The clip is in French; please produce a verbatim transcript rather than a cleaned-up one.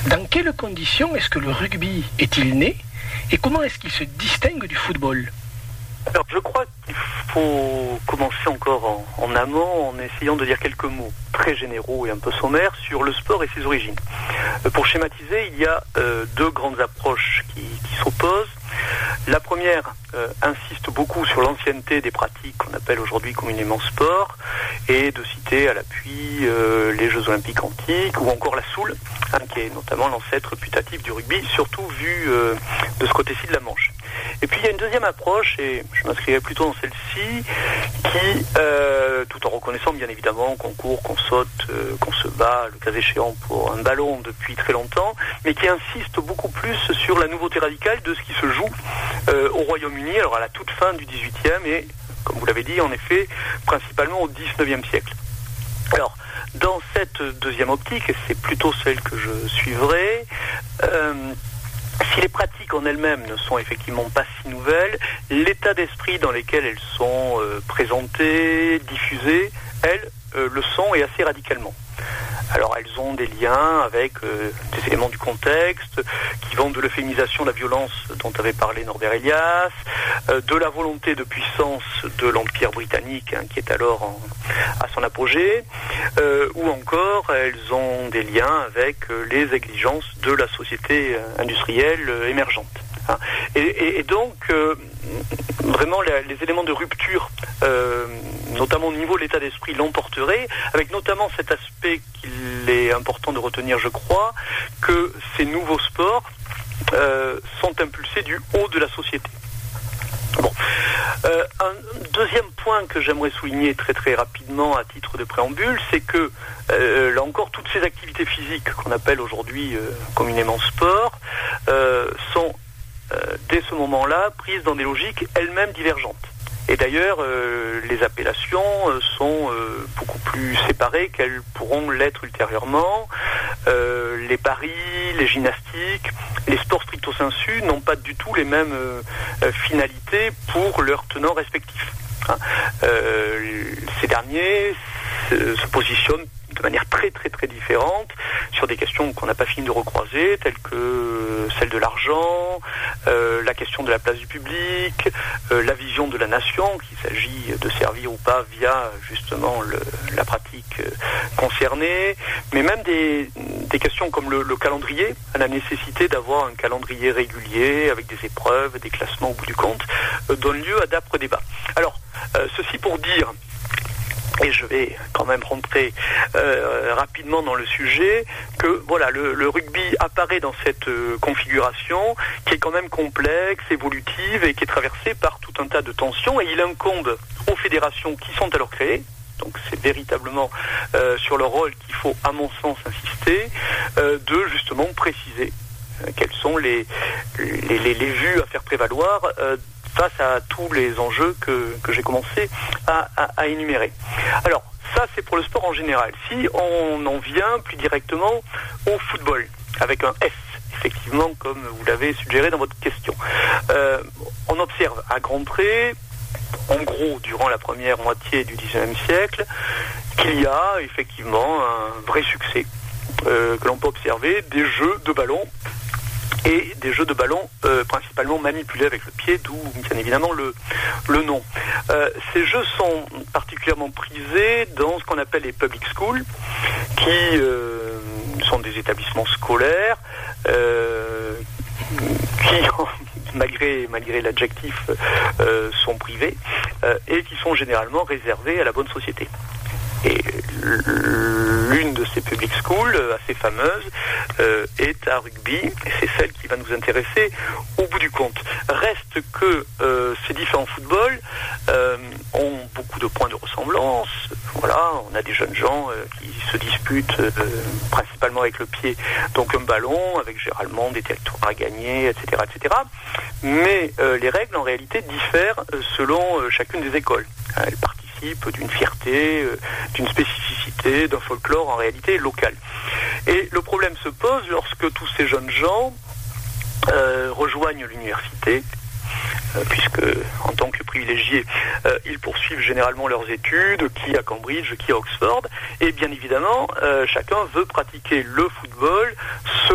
Dans quelles conditions est-ce que le rugby est-il né et comment est-ce qu'il se distingue du football ? Alors je crois qu'il faut commencer encore en, en amont en essayant de dire quelques mots très généraux et un peu sommaires sur le sport et ses origines. Euh, pour schématiser, il y a euh, deux grandes approches qui, qui s'opposent. La première euh, insiste beaucoup sur l'ancienneté des pratiques qu'on appelle aujourd'hui communément sport, et de citer à l'appui euh, les Jeux Olympiques antiques ou encore la soule, hein, qui est notamment l'ancêtre putatif du rugby, surtout vu euh, de ce côté-ci de la Manche. Et puis il y a une deuxième approche, et je m'inscrirais plutôt dans celle-ci, qui, euh, tout en reconnaissant bien évidemment qu'on court, qu'on saute, euh, qu'on se bat, le cas échéant pour un ballon depuis très longtemps, mais qui insiste beaucoup plus sur la nouveauté radicale de ce qui se joue euh, au Royaume-Uni, alors à la toute fin du dix-huitième et, comme vous l'avez dit, en effet, principalement au dix-neuvième siècle. Alors, dans cette deuxième optique, et c'est plutôt celle que je suivrai, euh, si les pratiques en elles-mêmes ne sont effectivement pas si nouvelles, l'état d'esprit dans lequel elles sont euh, présentées, diffusées, elles euh, le sont et assez radicalement. Alors elles ont des liens avec euh, des éléments du contexte qui vont de l'euphémisation de la violence dont avait parlé Norbert Elias, euh, de la volonté de puissance de l'Empire britannique hein, qui est alors en, à son apogée, euh, ou encore elles ont des liens avec euh, les exigences de la société euh, industrielle euh, émergente. Hein. Et, et, et donc euh, vraiment les, les éléments de rupture euh, notamment au niveau de l'état d'esprit, l'emporterait, avec notamment cet aspect qu'il est important de retenir, je crois, que ces nouveaux sports euh, sont impulsés du haut de la société. Bon. Euh, un deuxième point que j'aimerais souligner très très rapidement à titre de préambule, c'est que, euh, là encore, toutes ces activités physiques qu'on appelle aujourd'hui euh, communément sport, euh, sont, euh, dès ce moment-là, prises dans des logiques elles-mêmes divergentes. Et d'ailleurs, euh, les appellations euh, sont euh, beaucoup plus séparées qu'elles pourront l'être ultérieurement. Euh, les paris, les gymnastiques, les sports stricto sensu n'ont pas du tout les mêmes euh, finalités pour leurs tenants respectifs. Hein. Euh, ces derniers se, se positionnent de manière très très très différente sur des questions qu'on n'a pas fini de recroiser, telles que celle de l'argent, euh, la question de la place du public, euh, la vision de la nation, qu'il s'agit de servir ou pas via justement le, la pratique euh, concernée, mais même des, des questions comme le, le calendrier, la nécessité d'avoir un calendrier régulier avec des épreuves, des classements au bout du compte, euh, donne lieu à d'âpres débats. Alors, euh, ceci pour dire, et je vais quand même rentrer euh, rapidement dans le sujet, que voilà, le, le rugby apparaît dans cette euh, configuration qui est quand même complexe, évolutive et qui est traversée par tout un tas de tensions, et il incombe aux fédérations qui sont alors créées, donc c'est véritablement euh, sur leur rôle qu'il faut à mon sens insister, euh, de justement préciser euh, quelles sont les, les, les, les vues à faire prévaloir euh, face à tous les enjeux que, que j'ai commencé à, à, à énumérer. Alors, ça c'est pour le sport en général. Si on en vient plus directement au football, avec un S, effectivement, comme vous l'avez suggéré dans votre question, euh, on observe à grands traits, en gros, durant la première moitié du dix-neuvième siècle, qu'il y a effectivement un vrai succès euh, que l'on peut observer des jeux de ballon, et des jeux de ballon euh, principalement manipulés avec le pied, d'où bien évidemment le, le nom. Euh, ces jeux sont particulièrement prisés dans ce qu'on appelle les public schools, qui euh, sont des établissements scolaires euh, qui, malgré, malgré l'adjectif, euh, sont privés euh, et qui sont généralement réservés à la bonne société. Et l'une de ces public schools assez fameuses euh, est à Rugby, et c'est celle qui va nous intéresser au bout du compte. Reste que euh, ces différents footballs euh, ont beaucoup de points de ressemblance. Voilà, on a des jeunes gens euh, qui se disputent euh, principalement avec le pied, donc un ballon, avec généralement des territoires à gagner, et cetera, et cetera. Mais euh, les règles en réalité diffèrent euh, selon euh, chacune des écoles. Elles participent d'une fierté, euh, d'une spécificité, d'un folklore en réalité local. Et le problème se pose lorsque tous ces jeunes gens euh, rejoignent l'université, euh, puisque en tant que privilégiés, euh, ils poursuivent généralement leurs études, qui à Cambridge, qui à Oxford, et bien évidemment, euh, chacun veut pratiquer le football